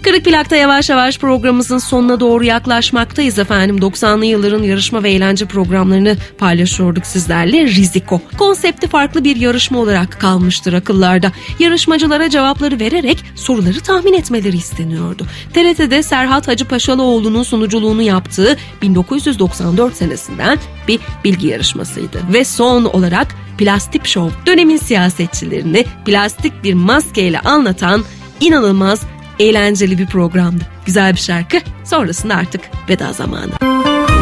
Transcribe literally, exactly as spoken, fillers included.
Kırık Plak'ta yavaş yavaş programımızın sonuna doğru yaklaşmaktayız efendim. doksanlı yılların yarışma ve eğlence programlarını paylaşıyorduk sizlerle. Riziko. Konsepti farklı bir yarışma olarak kalmıştır akıllarda. Yarışmacılara cevapları vererek soruları tahmin etmeleri isteniyordu. T R T'de Serhat Hacıpaşalıoğlu'nun sunuculuğunu yaptığı bin dokuz yüz doksan dört senesinden bir bilgi yarışmasıydı. Ve son olarak Plastik Show. Dönemin siyasetçilerini plastik bir maskeyle anlatan inanılmaz eğlenceli bir programdı. Güzel bir şarkı. Sonrasında artık veda zamanı.